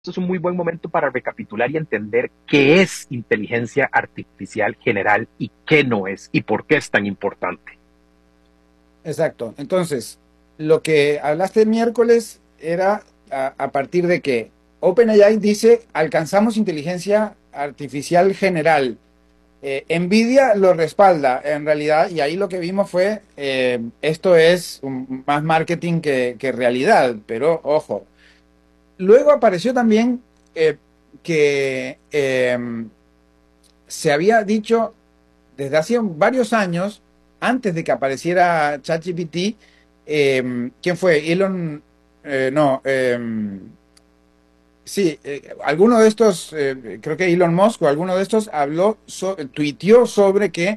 es un muy buen momento para recapitular y entender qué es inteligencia artificial general y qué no es y por qué es tan importante. Exacto. Entonces, lo que hablaste el miércoles era a partir de que OpenAI dice, alcanzamos inteligencia artificial general. Nvidia lo respalda en realidad y ahí lo que vimos fue, esto es más marketing que realidad, pero ojo. Luego apareció también que se había dicho desde hace varios años, antes de que apareciera ChatGPT, ¿quién fue? Elon, no, sí, alguno de estos, creo que Elon Musk o alguno de estos tuiteó sobre que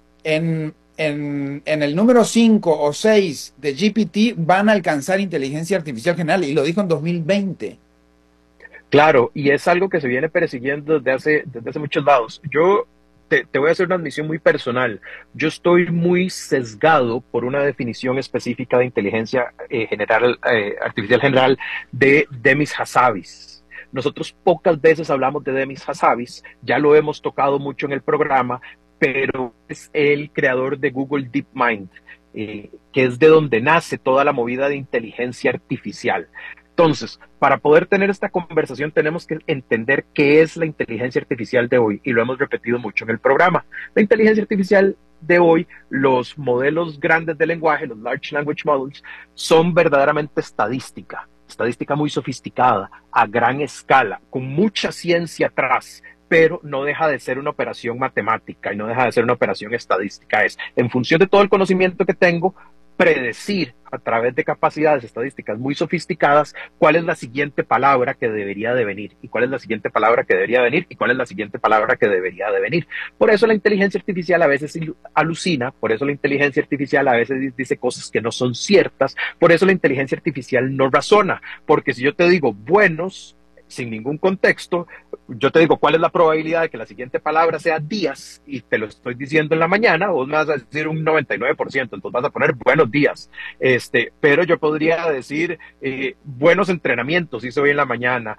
en el número 5 o 6 de GPT van a alcanzar inteligencia artificial general y lo dijo en 2020. Claro, y es algo que se viene persiguiendo desde hace muchos lados. Yo te voy a hacer una admisión muy personal. Yo estoy muy sesgado por una definición específica de inteligencia artificial general de Demis Hassabis. Nosotros pocas veces hablamos de Demis Hassabis, ya lo hemos tocado mucho en el programa, pero es el creador de Google DeepMind, que es de donde nace toda la movida de inteligencia artificial. Entonces, para poder tener esta conversación tenemos que entender qué es la inteligencia artificial de hoy y lo hemos repetido mucho en el programa. La inteligencia artificial de hoy, los modelos grandes de lenguaje, los large language models, son verdaderamente estadística muy sofisticada, a gran escala, con mucha ciencia atrás, pero no deja de ser una operación matemática y no deja de ser una operación estadística. Es en función de todo el conocimiento que tengo, predecir a través de capacidades estadísticas muy sofisticadas cuál es la siguiente palabra que debería de venir y cuál es la siguiente palabra que debería venir y cuál es la siguiente palabra que debería de venir. Por eso la inteligencia artificial a veces alucina, por eso la inteligencia artificial a veces dice cosas que no son ciertas, por eso la inteligencia artificial no razona, porque si yo te digo buenos, sin ningún contexto, yo te digo cuál es la probabilidad de que la siguiente palabra sea días y te lo estoy diciendo en la mañana, vos me vas a decir un 99%, entonces vas a poner buenos días. Pero yo podría decir buenos entrenamientos hice hoy en la mañana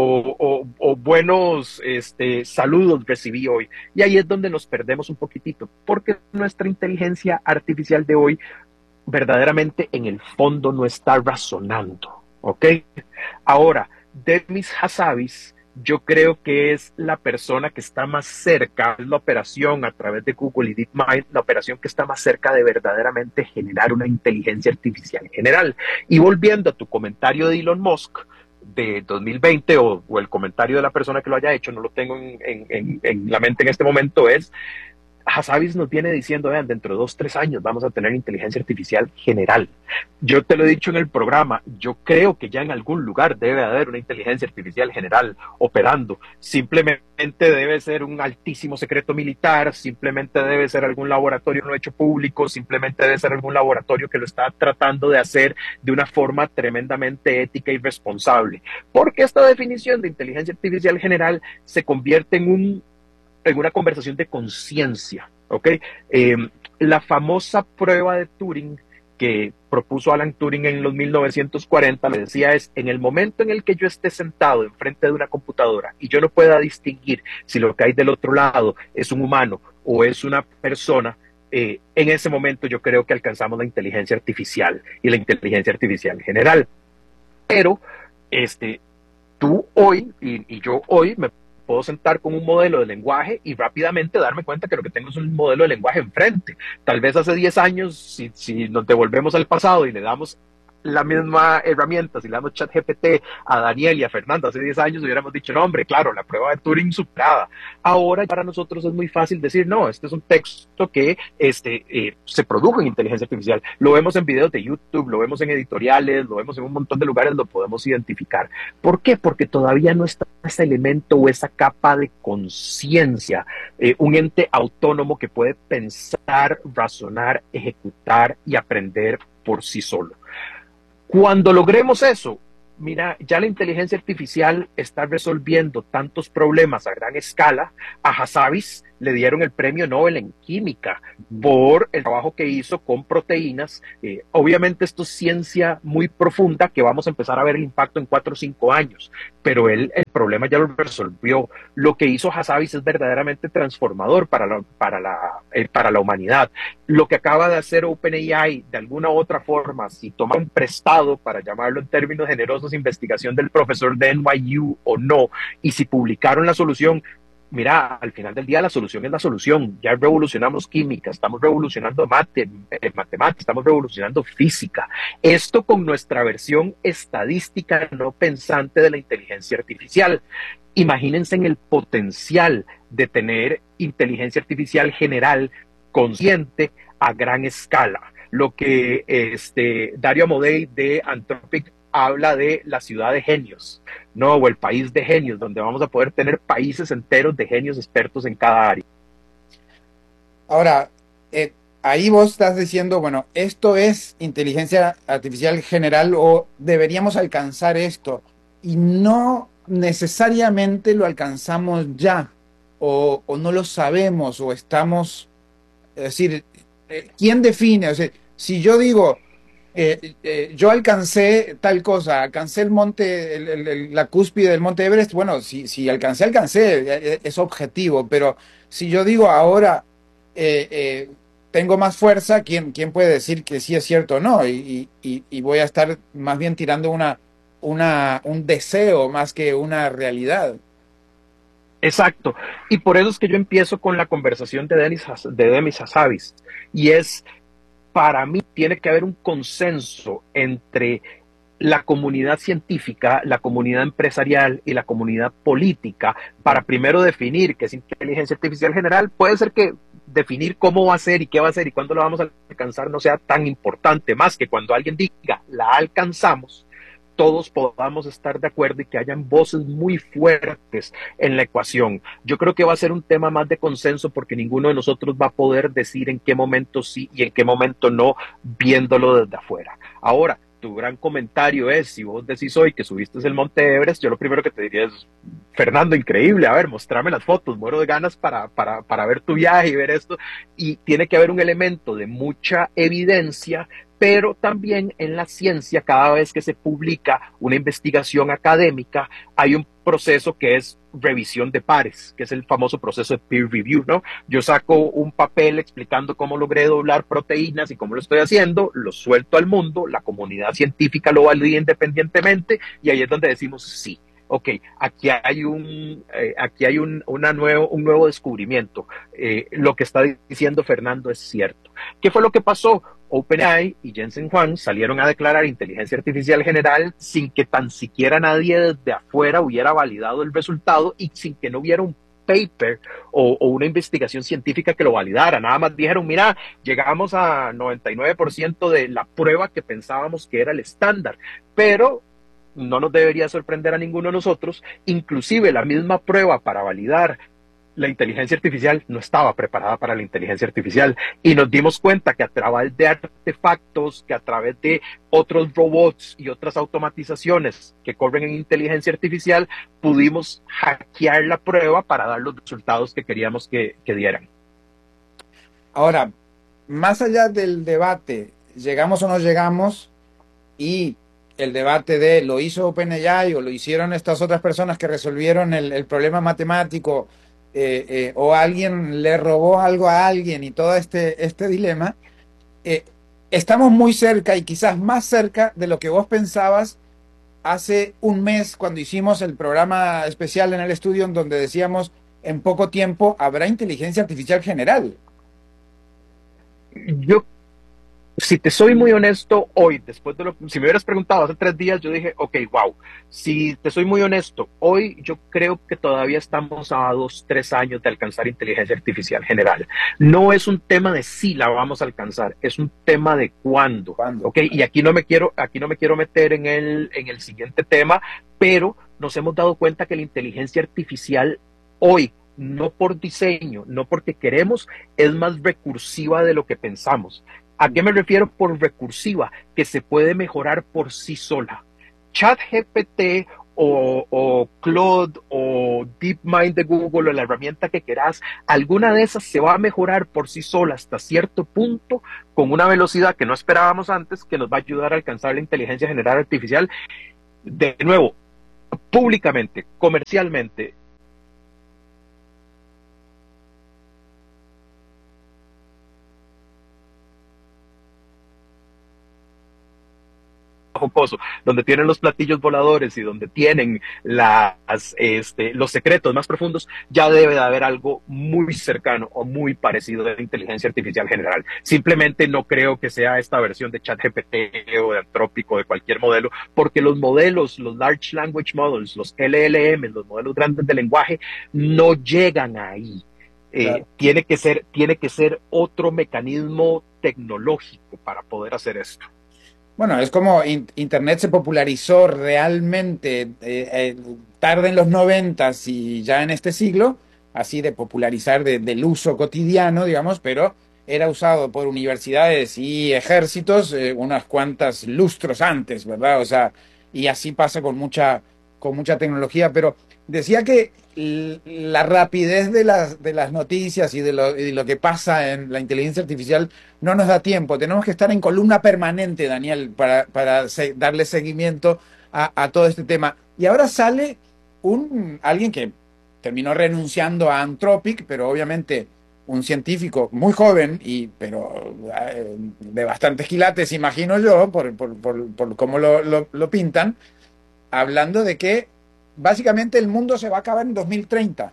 o buenos saludos recibí hoy. Y ahí es donde nos perdemos un poquitito, porque nuestra inteligencia artificial de hoy verdaderamente en el fondo no está razonando. ¿Ok? Ahora, Demis Hassabis, yo creo que es la persona que está más cerca, es la operación a través de Google y DeepMind, la operación que está más cerca de verdaderamente generar una inteligencia artificial general. Y volviendo a tu comentario de Elon Musk de 2020 o el comentario de la persona que lo haya hecho, no lo tengo en la mente en este momento, es Hassabis nos viene diciendo, vean, dentro de 2, 3 años vamos a tener inteligencia artificial general. Yo te lo he dicho en el programa, yo creo que ya en algún lugar debe haber una inteligencia artificial general operando. Simplemente debe ser un altísimo secreto militar, simplemente debe ser algún laboratorio no hecho público, simplemente debe ser algún laboratorio que lo está tratando de hacer de una forma tremendamente ética y responsable. Porque esta definición de inteligencia artificial general se convierte en una conversación de conciencia, ¿ok? Eh, la famosa prueba de Turing que propuso Alan Turing en los 1940, le decía es, en el momento en el que yo esté sentado enfrente de una computadora y yo no pueda distinguir si lo que hay del otro lado es un humano o es una persona, en ese momento yo creo que alcanzamos la inteligencia artificial y la inteligencia artificial general. Pero tú hoy y yo hoy me puedo sentar con un modelo de lenguaje y rápidamente darme cuenta que lo que tengo es un modelo de lenguaje enfrente. Tal vez hace 10 años, si nos devolvemos al pasado y le damos la misma herramienta, si le damos chat GPT a Daniel y a Fernando hace 10 años, hubiéramos dicho, no, hombre, claro, la prueba de Turing superada. Ahora para nosotros es muy fácil decir, no, este es un texto que se produjo en inteligencia artificial. Lo vemos en videos de YouTube, lo vemos en editoriales, lo vemos en un montón de lugares, lo podemos identificar. ¿Por qué? Porque todavía no está ese elemento o esa capa de conciencia, un ente autónomo que puede pensar, razonar, ejecutar y aprender por sí solo. Cuando logremos eso, Mira, ya la inteligencia artificial está resolviendo tantos problemas a gran escala. A Hassabis le dieron el premio Nobel en química por el trabajo que hizo con proteínas. Obviamente esto es ciencia muy profunda que vamos a empezar a ver el impacto en 4 o 5 años, pero él el problema ya lo resolvió. Lo que hizo Hassabis es verdaderamente transformador para la humanidad. Lo que acaba de hacer OpenAI, de alguna u otra forma, si toman prestado, para llamarlo en términos generosos, investigación del profesor de NYU o no, y si publicaron la solución, mira, al final del día la solución es la solución. Ya revolucionamos química, estamos revolucionando matemáticas, estamos revolucionando física. Esto con nuestra versión estadística no pensante de la inteligencia artificial. Imagínense en el potencial de tener inteligencia artificial general consciente a gran escala. Lo que Dario Amodei de Anthropic habla de la ciudad de genios, ¿no? O el país de genios, donde vamos a poder tener países enteros de genios expertos en cada área. Ahora, ahí vos estás diciendo, bueno, esto es inteligencia artificial general o deberíamos alcanzar esto y no necesariamente lo alcanzamos ya o no lo sabemos o estamos, es decir, ¿quién define? O sea, si yo digo, yo alcancé tal cosa, alcancé el monte, la cúspide del monte Everest, bueno, si alcancé, alcancé, es objetivo, pero si yo digo ahora tengo más fuerza, ¿quién puede decir que sí es cierto o no? Y voy a estar más bien tirando un deseo más que una realidad. Exacto. Y por eso es que yo empiezo con la conversación de Demis Hassabis. Y es, para mí, tiene que haber un consenso entre la comunidad científica, la comunidad empresarial y la comunidad política para primero definir qué es inteligencia artificial general. Puede ser que definir cómo va a ser y qué va a ser y cuándo lo vamos a alcanzar no sea tan importante, más que cuando alguien diga la alcanzamos, todos podamos estar de acuerdo y que hayan voces muy fuertes en la ecuación. Yo creo que va a ser un tema más de consenso porque ninguno de nosotros va a poder decir en qué momento sí y en qué momento no, viéndolo desde afuera. Ahora, tu gran comentario es, si vos decís hoy que subiste el Monte Everest, yo lo primero que te diría es, Fernando, increíble, a ver, mostrame las fotos, muero de ganas para ver tu viaje y ver esto. Y tiene que haber un elemento de mucha evidencia, pero también en la ciencia, cada vez que se publica una investigación académica, hay un proceso que es revisión de pares, que es el famoso proceso de peer review, ¿no? Yo saco un papel explicando cómo logré doblar proteínas y cómo lo estoy haciendo, lo suelto al mundo, la comunidad científica lo valida independientemente y ahí es donde decimos sí. Ok, aquí hay un nuevo descubrimiento. Lo que está diciendo Fernando es cierto. ¿Qué fue lo que pasó? OpenAI y Jensen Huang salieron a declarar inteligencia artificial general sin que tan siquiera nadie desde afuera hubiera validado el resultado y sin que no hubiera un paper o una investigación científica que lo validara. Nada más dijeron, mira, llegamos a 99% de la prueba que pensábamos que era el estándar, pero no nos debería sorprender a ninguno de nosotros. Inclusive la misma prueba para validar la inteligencia artificial no estaba preparada para la inteligencia artificial y nos dimos cuenta que a través de artefactos, que a través de otros robots y otras automatizaciones que corren en inteligencia artificial, pudimos hackear la prueba para dar los resultados que queríamos que dieran. Ahora, más allá del debate, llegamos o no llegamos, y el debate de lo hizo OpenAI o lo hicieron estas otras personas que resolvieron el problema matemático, o alguien le robó algo a alguien y todo este dilema, eh, estamos muy cerca y quizás más cerca de lo que vos pensabas hace un mes cuando hicimos el programa especial en el estudio en donde decíamos en poco tiempo habrá inteligencia artificial general. Yo Si te soy muy honesto, hoy, si me hubieras preguntado hace 3 días, yo dije, ok, wow. Si te soy muy honesto, hoy yo creo que todavía estamos a 2, 3 años de alcanzar inteligencia artificial general. No es un tema de si la vamos a alcanzar, es un tema de cuándo. ¿Cuándo? Ok, y aquí no me quiero meter en el siguiente tema, pero nos hemos dado cuenta que la inteligencia artificial hoy, no por diseño, no porque queremos, es más recursiva de lo que pensamos. ¿A qué me refiero por recursiva? Que se puede mejorar por sí sola. ChatGPT o Claude o DeepMind de Google o la herramienta que quieras, alguna de esas se va a mejorar por sí sola hasta cierto punto con una velocidad que no esperábamos antes, que nos va a ayudar a alcanzar la inteligencia general artificial. De nuevo, públicamente, comercialmente, jocoso, donde tienen los platillos voladores y donde tienen los secretos más profundos, ya debe de haber algo muy cercano o muy parecido de la inteligencia artificial general. Simplemente no creo que sea esta versión de ChatGPT o de Anthropic o de cualquier modelo, porque los modelos, los Large Language Models, los LLM, los modelos grandes de lenguaje, no llegan ahí. Claro. Tiene que ser otro mecanismo tecnológico para poder hacer esto. Bueno, es como Internet se popularizó realmente tarde en los noventas y ya en este siglo, así de popularizar del uso cotidiano, digamos, pero era usado por universidades y ejércitos unas cuantas lustros antes, ¿verdad? O sea, y así pasa con mucha tecnología, pero decía que la rapidez de las noticias y de lo que pasa en la inteligencia artificial no nos da tiempo. Tenemos que estar en columna permanente, Daniel, para darle seguimiento a todo este tema. Y ahora sale alguien que terminó renunciando a Anthropic, pero obviamente un científico muy joven, pero de bastantes quilates, imagino yo, por cómo lo pintan, hablando de que básicamente el mundo se va a acabar en 2030.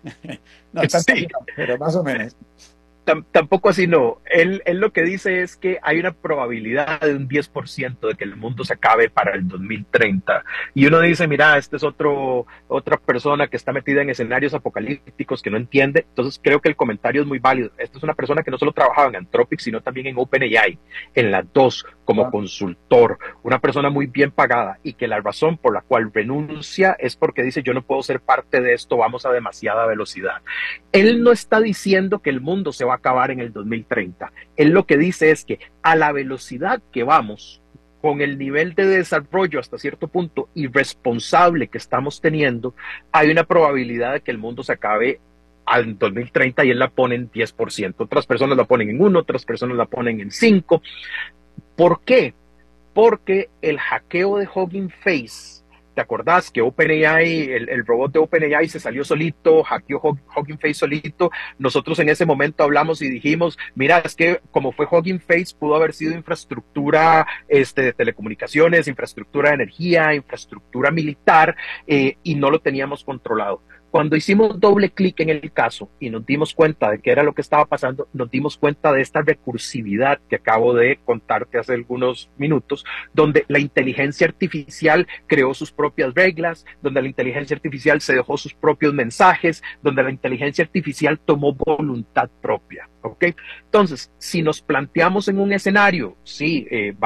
No, tanto así Sí, no, pero más o menos. tampoco así no. Él lo que dice es que hay una probabilidad de un 10% de que el mundo se acabe para el 2030. Y uno dice, mira, este es otra persona que está metida en escenarios apocalípticos que no entiende. Entonces creo que el comentario es muy válido. Esta es una persona que no solo trabajaba en Anthropic, sino también en OpenAI, en las dos, como Ah, consultor. Una persona muy bien pagada y que la razón por la cual renuncia es porque dice, yo no puedo ser parte de esto, vamos a demasiada velocidad. Él no está diciendo que el mundo se va a acabar en el 2030. Él lo que dice es que a la velocidad que vamos, con el nivel de desarrollo hasta cierto punto irresponsable que estamos teniendo, hay una probabilidad de que el mundo se acabe al 2030 y él la pone en 10%. Otras personas la ponen en 1, otras personas la ponen en 5. ¿Por qué? Porque el hackeo de Hugging Face, ¿te acordás que OpenAI, el robot de OpenAI se salió solito, hackeó Hugging Face solito? Nosotros en ese momento hablamos y dijimos, mira, es que como fue Hugging Face, pudo haber sido infraestructura de telecomunicaciones, infraestructura de energía, infraestructura militar, y no lo teníamos controlado. Cuando hicimos doble clic en el caso y nos dimos cuenta de qué era lo que estaba pasando, nos dimos cuenta de esta recursividad que acabo de contarte hace algunos minutos, donde la inteligencia artificial creó sus propias reglas, donde la inteligencia artificial se dejó sus propios mensajes, donde la inteligencia artificial tomó voluntad propia. ¿Ok? Entonces, si nos planteamos en un escenario, sí,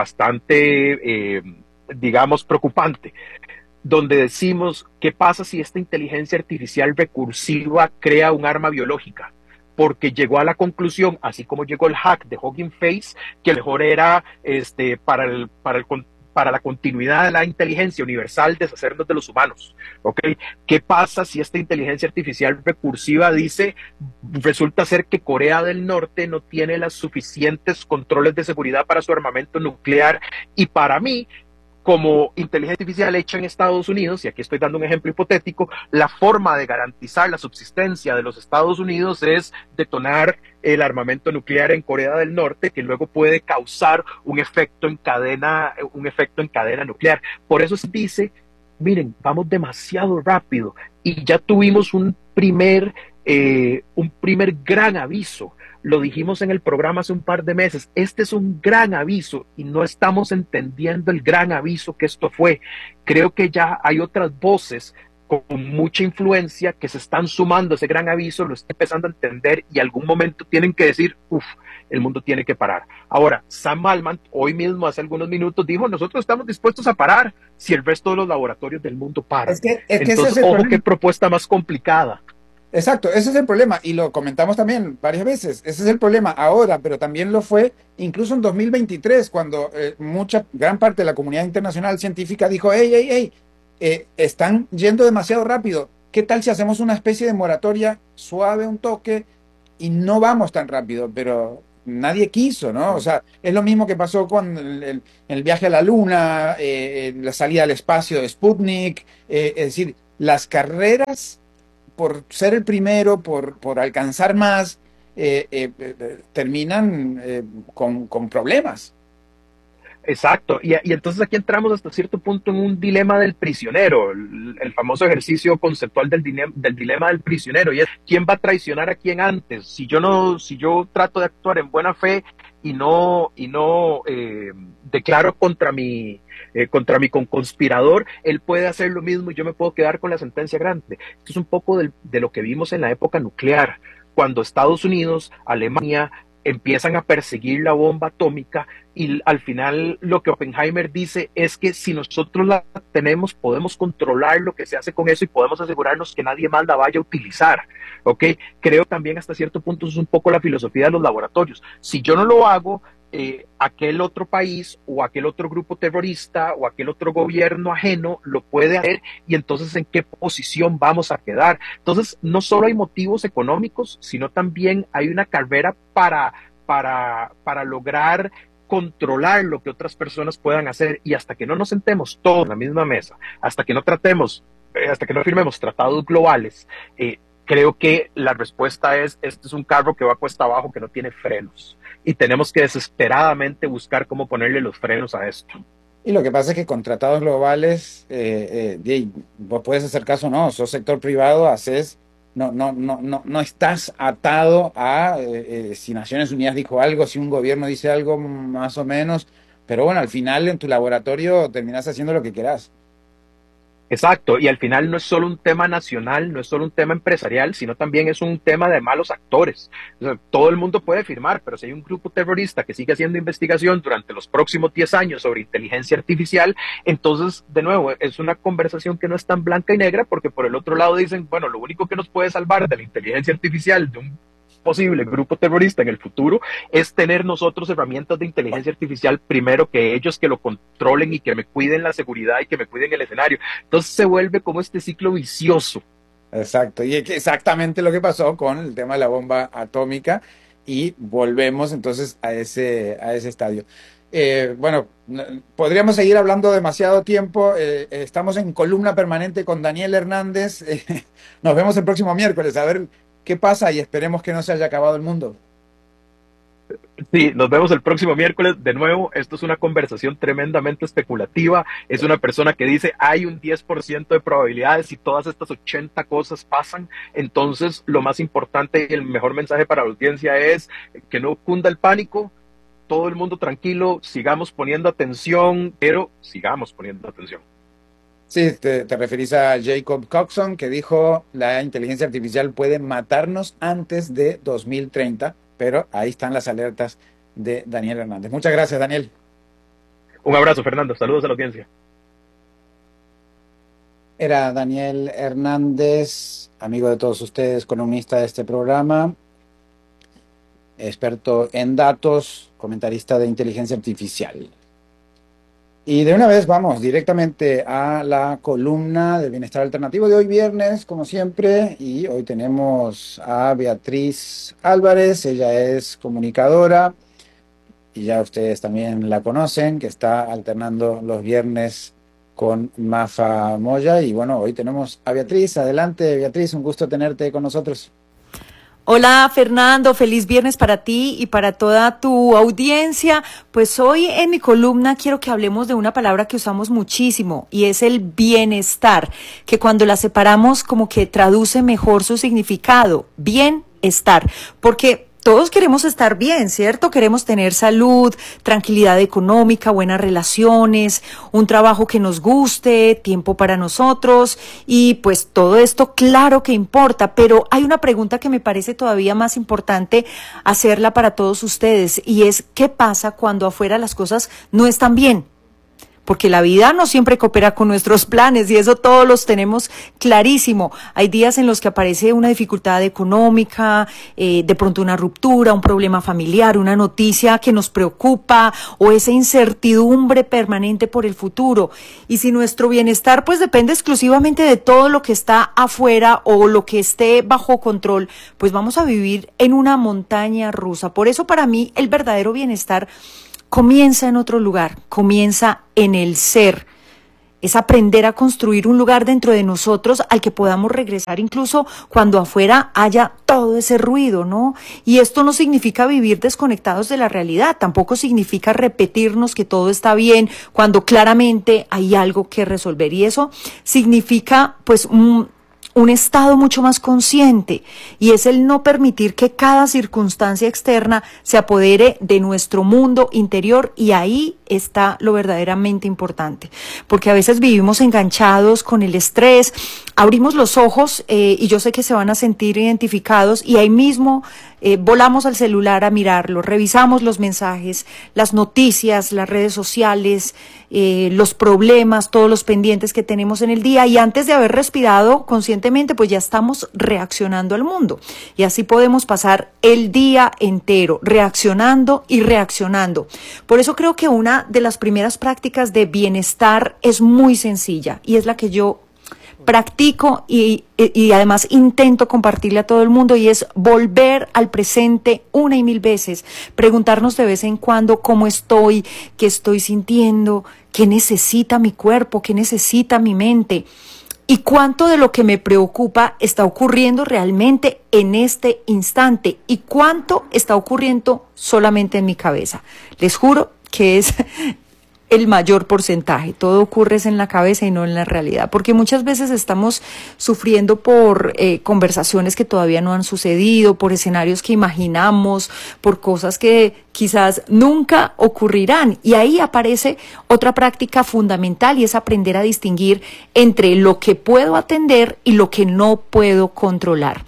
bastante, digamos, preocupante, donde decimos, ¿qué pasa si esta inteligencia artificial recursiva crea un arma biológica? Porque llegó a la conclusión, así como llegó el hack de Hugging Face, que mejor era para la continuidad de la inteligencia universal deshacernos de los humanos. ¿Okay? ¿Qué pasa si esta inteligencia artificial recursiva dice, resulta ser que Corea del Norte no tiene los suficientes controles de seguridad para su armamento nuclear y para mí, como inteligencia artificial hecha en Estados Unidos, y aquí estoy dando un ejemplo hipotético, la forma de garantizar la subsistencia de los Estados Unidos es detonar el armamento nuclear en Corea del Norte, que luego puede causar un efecto en cadena nuclear. Por eso se dice, miren, vamos demasiado rápido y ya tuvimos un primer gran aviso. Lo dijimos en el programa hace un par de meses, este es un gran aviso y no estamos entendiendo el gran aviso que esto fue. Creo que ya hay otras voces con mucha influencia que se están sumando a ese gran aviso, lo están empezando a entender y algún momento tienen que decir, el mundo tiene que parar. Ahora, Sam Altman, hoy mismo, hace algunos minutos, dijo, nosotros estamos dispuestos a parar si el resto de los laboratorios del mundo paran. es que ese es Entonces, el ojo, qué problema. propuesta más complicada. Exacto, ese es el problema y lo comentamos también varias veces. Ese es el problema ahora, pero también lo fue incluso en 2023 cuando gran parte de la comunidad internacional científica dijo, hey, hey, hey, están yendo demasiado rápido. ¿Qué tal si hacemos una especie de moratoria suave, un toque y no vamos tan rápido? Pero nadie quiso, ¿no? O sea, es lo mismo que pasó con el viaje a la Luna, la salida al espacio de Sputnik, es decir, las carreras por ser el primero, por alcanzar más, terminan con problemas. Exacto, y entonces aquí entramos hasta cierto punto en un dilema del prisionero, el famoso ejercicio conceptual del dilema del prisionero, y es quién va a traicionar a quién antes. Si yo no, si yo trato de actuar en buena fe y no declaro contra mi conspirador, él puede hacer lo mismo y yo me puedo quedar con la sentencia grande. Esto es un poco de lo que vimos en la época nuclear, cuando Estados Unidos, Alemania, empiezan a perseguir la bomba atómica y al final lo que Oppenheimer dice es que si nosotros la tenemos podemos controlar lo que se hace con eso y podemos asegurarnos que nadie más la vaya a utilizar, ¿ok? Creo también hasta cierto punto es un poco la filosofía de los laboratorios. Si yo no lo hago, aquel otro país o aquel otro grupo terrorista o aquel otro gobierno ajeno lo puede hacer y entonces en qué posición vamos a quedar. Entonces no solo hay motivos económicos, sino también hay una carrera para lograr controlar lo que otras personas puedan hacer y hasta que no nos sentemos todos en la misma mesa, hasta que no firmemos tratados globales, creo que la respuesta es, este es un carro que va cuesta abajo, que no tiene frenos y tenemos que desesperadamente buscar cómo ponerle los frenos a esto. Y lo que pasa es que con tratados globales, vos puedes hacer caso o no, sos sector privado, haces, no estás atado a si Naciones Unidas dijo algo, si un gobierno dice algo, más o menos, pero bueno, al final en tu laboratorio terminás haciendo lo que querás. Exacto, y al final no es solo un tema nacional, no es solo un tema empresarial, sino también es un tema de malos actores. O sea, todo el mundo puede firmar, pero si hay un grupo terrorista que sigue haciendo investigación durante los próximos 10 años sobre inteligencia artificial, entonces, de nuevo, es una conversación que no es tan blanca y negra, porque por el otro lado dicen, bueno, lo único que nos puede salvar de la inteligencia artificial de un posible grupo terrorista en el futuro es tener nosotros herramientas de inteligencia artificial primero que ellos, que lo controlen y que me cuiden la seguridad y que me cuiden el escenario. Entonces se vuelve como este ciclo vicioso. Exacto, y es exactamente lo que pasó con el tema de la bomba atómica y volvemos entonces a ese estadio. Bueno, podríamos seguir hablando demasiado tiempo. Estamos en columna permanente con Daniel Hernández. Nos vemos el próximo miércoles a ver qué pasa y esperemos que no se haya acabado el mundo. Sí, nos vemos el próximo miércoles. De nuevo, esto es una conversación tremendamente especulativa. Es una persona que dice hay un 10% de probabilidades y todas estas 80 cosas pasan. Entonces, lo más importante y el mejor mensaje para la audiencia es que no cunda el pánico, todo el mundo tranquilo, sigamos poniendo atención, pero sigamos poniendo atención. Sí, te referís a Jacob Coxon, que dijo la inteligencia artificial puede matarnos antes de 2030, pero ahí están las alertas de Daniel Hernández. Muchas gracias, Daniel. Un abrazo, Fernando. Saludos a la audiencia. Era Daniel Hernández, amigo de todos ustedes, columnista de este programa, experto en datos, comentarista de inteligencia artificial. Y de una vez vamos directamente a la columna del bienestar alternativo de hoy viernes, como siempre, y hoy tenemos a Beatriz Álvarez, ella es comunicadora y ya ustedes también la conocen, que está alternando los viernes con Mafa Moya. Y bueno, hoy tenemos a Beatriz. Adelante, Beatriz, un gusto tenerte con nosotros. Hola Fernando, feliz viernes para ti y para toda tu audiencia. Pues hoy en mi columna quiero que hablemos de una palabra que usamos muchísimo y es el bienestar, que cuando la separamos como que traduce mejor su significado, bienestar, porque todos queremos estar bien, ¿cierto? Queremos tener salud, tranquilidad económica, buenas relaciones, un trabajo que nos guste, tiempo para nosotros y pues todo esto claro que importa, pero hay una pregunta que me parece todavía más importante hacerla para todos ustedes y es ¿qué pasa cuando afuera las cosas no están bien? porque la vida no siempre coopera con nuestros planes y eso todos los tenemos clarísimo. Hay días en los que aparece una dificultad económica, de pronto una ruptura, un problema familiar, una noticia que nos preocupa o esa incertidumbre permanente por el futuro. Y si nuestro bienestar pues depende exclusivamente de todo lo que está afuera o lo que esté bajo control, pues vamos a vivir en una montaña rusa. Por eso para mí el verdadero bienestar comienza en otro lugar, comienza en el ser. Es aprender a construir un lugar dentro de nosotros al que podamos regresar incluso cuando afuera haya todo ese ruido, ¿no? Y esto no significa vivir desconectados de la realidad, tampoco significa repetirnos que todo está bien cuando claramente hay algo que resolver. Y eso significa, pues, un estado mucho más consciente, y es el no permitir que cada circunstancia externa se apodere de nuestro mundo interior, y ahí está lo verdaderamente importante, porque a veces vivimos enganchados con el estrés, abrimos los ojos y yo sé que se van a sentir identificados, y ahí mismo volamos al celular a mirarlo, revisamos los mensajes, las noticias, las redes sociales, los problemas, todos los pendientes que tenemos en el día, y antes de haber respirado conscientemente, pues ya estamos reaccionando al mundo. Y así podemos pasar el día entero reaccionando y reaccionando. Por eso creo que una de las primeras prácticas de bienestar es muy sencilla, y es la que yo practico y además intento compartirle a todo el mundo, y es volver al presente una y mil veces, preguntarnos de vez en cuando cómo estoy, qué estoy sintiendo, qué necesita mi cuerpo, qué necesita mi mente, y cuánto de lo que me preocupa está ocurriendo realmente en este instante, y cuánto está ocurriendo solamente en mi cabeza. Les juro que es el mayor porcentaje, todo ocurre en la cabeza y no en la realidad, porque muchas veces estamos sufriendo por conversaciones que todavía no han sucedido, por escenarios que imaginamos, por cosas que quizás nunca ocurrirán, y ahí aparece otra práctica fundamental, y es aprender a distinguir entre lo que puedo atender y lo que no puedo controlar.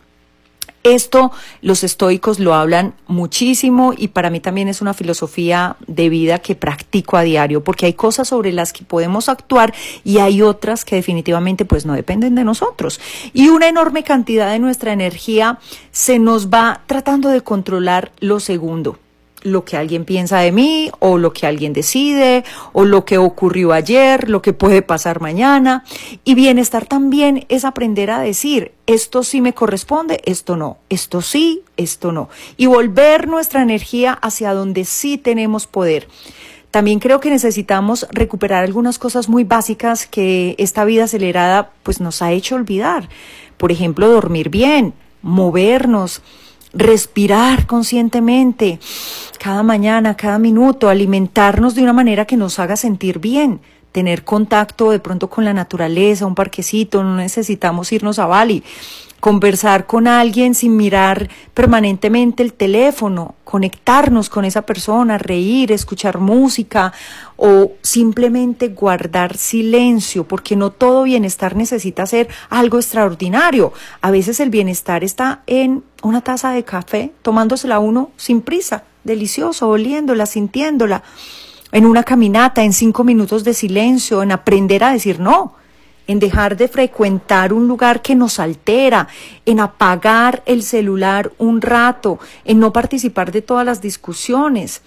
Esto los estoicos lo hablan muchísimo, y para mí también es una filosofía de vida que practico a diario, porque hay cosas sobre las que podemos actuar y hay otras que definitivamente pues no dependen de nosotros. Y una enorme cantidad de nuestra energía se nos va tratando de controlar lo segundo. Lo que alguien piensa de mí, o lo que alguien decide, o lo que ocurrió ayer, lo que puede pasar mañana. Y bienestar también es aprender a decir, esto sí me corresponde, esto no, esto sí, esto no. Y volver nuestra energía hacia donde sí tenemos poder. También creo que necesitamos recuperar algunas cosas muy básicas que esta vida acelerada pues nos ha hecho olvidar. Por ejemplo, dormir bien, movernos, respirar conscientemente, cada mañana, cada minuto, alimentarnos de una manera que nos haga sentir bien, tener contacto de pronto con la naturaleza, un parquecito, no necesitamos irnos a Bali, conversar con alguien sin mirar permanentemente el teléfono, conectarnos con esa persona, reír, escuchar música, o simplemente guardar silencio, porque no todo bienestar necesita ser algo extraordinario. A veces el bienestar está en una taza de café, tomándosela uno sin prisa, delicioso, oliéndola, sintiéndola, en una caminata, en 5 minutos de silencio, en aprender a decir no, en dejar de frecuentar un lugar que nos altera, en apagar el celular un rato, en no participar de todas las discusiones.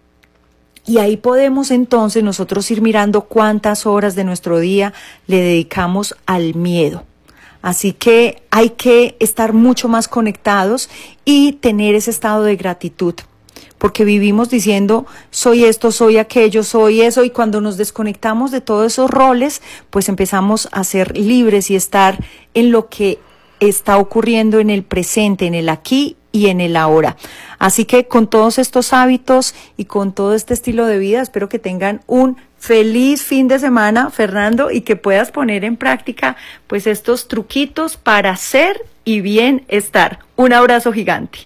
Y ahí podemos entonces nosotros ir mirando cuántas horas de nuestro día le dedicamos al miedo. Así que hay que estar mucho más conectados y tener ese estado de gratitud, porque vivimos diciendo soy esto, soy aquello, soy eso, y cuando nos desconectamos de todos esos roles, pues empezamos a ser libres y estar en lo que está ocurriendo en el presente, en el aquí y en el ahora. Así que con todos estos hábitos y con todo este estilo de vida, espero que tengan un feliz fin de semana, Fernando, y que puedas poner en práctica pues estos truquitos para ser y bien estar. Un abrazo gigante.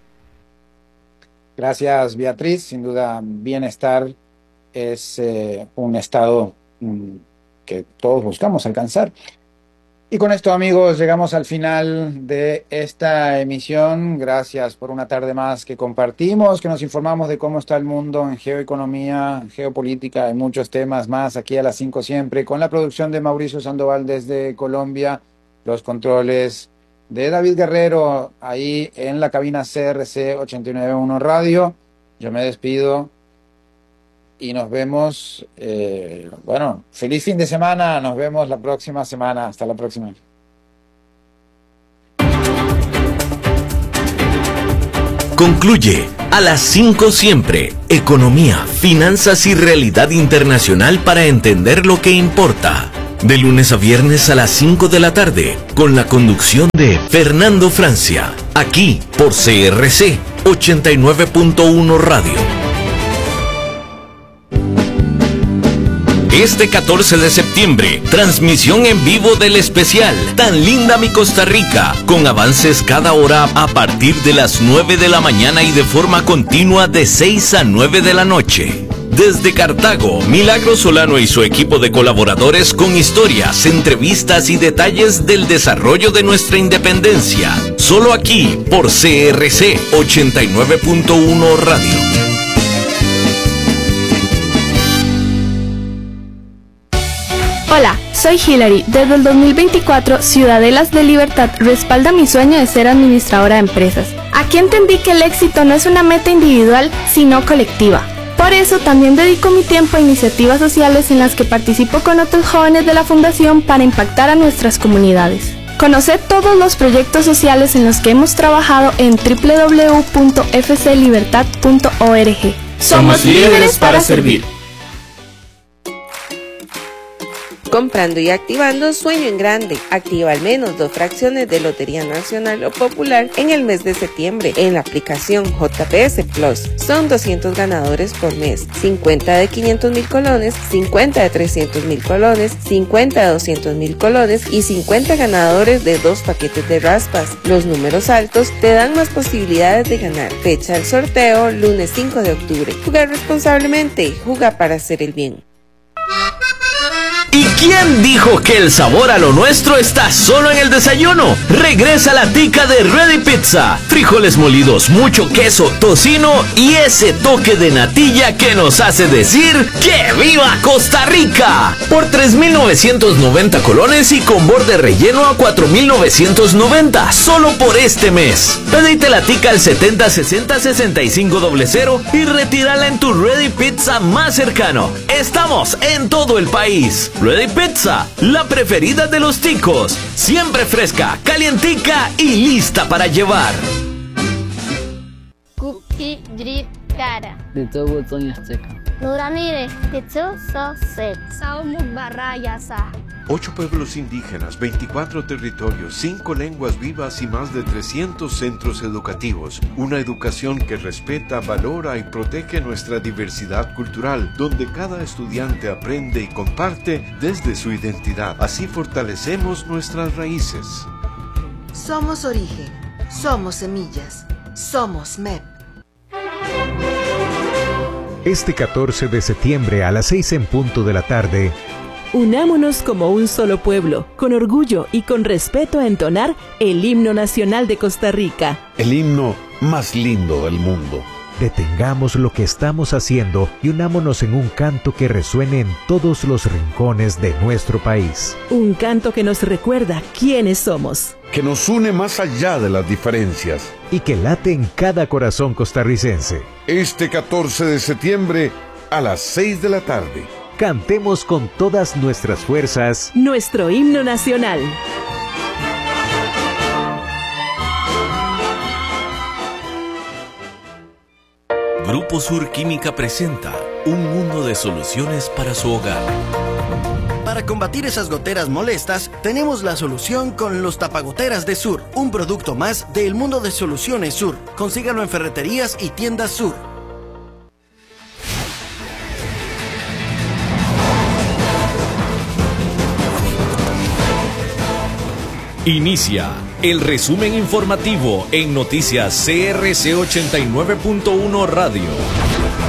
Gracias, Beatriz. Sin duda, bienestar es un estado que todos buscamos alcanzar. Y con esto, amigos, llegamos al final de esta emisión. Gracias por una tarde más que compartimos, que nos informamos de cómo está el mundo en geoeconomía, geopolítica y muchos temas más aquí a las 5 siempre, con la producción de Mauricio Sandoval desde Colombia, los controles de David Guerrero ahí en la cabina CRC 891 Radio. Yo me despido y nos vemos, feliz fin de semana, nos vemos la próxima semana, hasta la próxima. Concluye a las 5 siempre, economía, finanzas y realidad internacional para entender lo que importa. De lunes a viernes a las 5 de la tarde, con la conducción de Fernando Francia, aquí por CRC 89.1 Radio. Este 14 de septiembre, transmisión en vivo del especial Tan Linda Mi Costa Rica, con avances cada hora a partir de las 9 de la mañana y de forma continua de 6 a 9 de la noche. Desde Cartago, Milagro Solano y su equipo de colaboradores con historias, entrevistas y detalles del desarrollo de nuestra independencia. Solo aquí por CRC 89.1 Radio. Hola, soy Hilary. Desde el 2024, Ciudadelas de Libertad respalda mi sueño de ser administradora de empresas. Aquí entendí que el éxito no es una meta individual, sino colectiva. Por eso también dedico mi tiempo a iniciativas sociales en las que participo con otros jóvenes de la Fundación para impactar a nuestras comunidades. Conoce todos los proyectos sociales en los que hemos trabajado en www.fclibertad.org. Somos líderes para servir. Comprando y activando Sueño en Grande. Activa al menos 2 fracciones de Lotería Nacional o Popular en el mes de septiembre en la aplicación JPS Plus. Son 200 ganadores por mes. 50 de 500,000 colones, 50 de 300,000 colones, 50 de 200,000 colones y 50 ganadores de 2 paquetes de raspas. Los números altos te dan más posibilidades de ganar. Fecha del sorteo, lunes 5 de octubre. Jugar responsablemente. Juega para hacer el bien. ¿Y quién dijo que el sabor a lo nuestro está solo en el desayuno? Regresa la tica de Ready Pizza. Frijoles molidos, mucho queso, tocino y ese toque de natilla que nos hace decir ¡que viva Costa Rica! Por 3,990 colones y con borde relleno a 4,990, solo por este mes. Pedite la tica al 7060-6500 y retírala en tu Ready Pizza más cercano. Estamos en todo el país. Ready Pizza, la preferida de los ticos. Siempre fresca, calientica y lista para llevar. Cookie Drip Cara. Nuramire, Barrayasa. 8 pueblos indígenas, 24 territorios, 5 lenguas vivas y más de 300 centros educativos. Una educación que respeta, valora y protege nuestra diversidad cultural, donde cada estudiante aprende y comparte desde su identidad. Así fortalecemos nuestras raíces. Somos origen, somos semillas, somos MEP. Este 14 de septiembre a las 6 en punto de la tarde, unámonos como un solo pueblo, con orgullo y con respeto a entonar el himno nacional de Costa Rica. El himno más lindo del mundo. Detengamos lo que estamos haciendo y unámonos en un canto que resuene en todos los rincones de nuestro país. Un canto que nos recuerda quiénes somos. Que nos une más allá de las diferencias. Y que late en cada corazón costarricense. Este 14 de septiembre a las 6 de la tarde. Cantemos con todas nuestras fuerzas nuestro himno nacional. Grupo Sur Química presenta un mundo de soluciones para su hogar. Para combatir esas goteras molestas, tenemos la solución con los tapagoteras de Sur, un producto más del mundo de soluciones Sur. Consígalo en ferreterías y tiendas Sur. Inicia el resumen informativo en Noticias CRC 89.1 Radio.